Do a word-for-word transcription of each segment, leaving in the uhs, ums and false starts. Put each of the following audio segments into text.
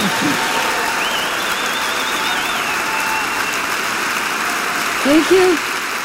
Thank you.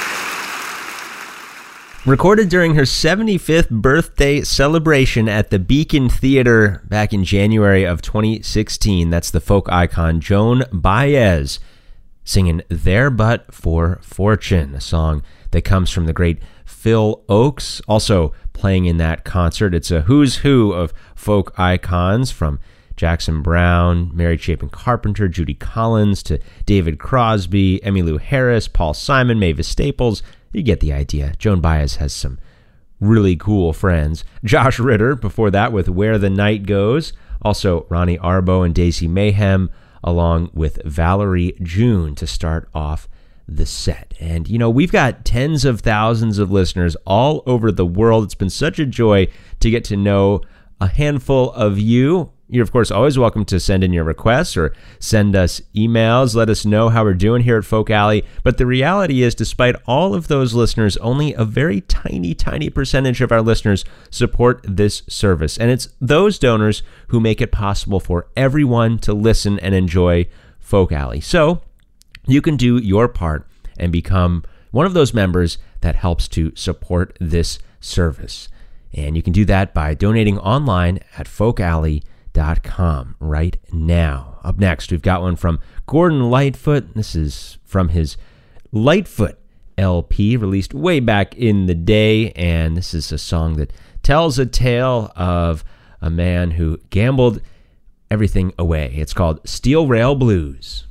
Recorded during her seventy-fifth birthday celebration at the Beacon Theater back in January of twenty sixteen. That's the folk icon Joan Baez singing There But for Fortune, a song that comes from the great Phil Ochs, also playing in that concert. It's a who's who of folk icons, from Jackson Browne, Mary Chapin Carpenter, Judy Collins, to David Crosby, Emmylou Harris, Paul Simon, Mavis Staples. You get the idea. Joan Baez has some really cool friends. Josh Ritter, before that, with Where the Night Goes. Also Ronnie Arbo and Daisy Mayhem, along with Valerie June to start off the set. And, you know, we've got tens of thousands of listeners all over the world. It's been such a joy to get to know a handful of you. You're, of course, always welcome to send in your requests or send us emails. Let us know how we're doing here at Folk Alley. But the reality is, despite all of those listeners, only a very tiny, tiny percentage of our listeners support this service. And it's those donors who make it possible for everyone to listen and enjoy Folk Alley. So you can do your part and become one of those members that helps to support this service. And you can do that by donating online at folk alley dot com right now. Up next, we've got one from Gordon Lightfoot. This is from his Lightfoot L P, released way back in the day, and this is a song that tells a tale of a man who gambled everything away. It's called Steel Rail Blues.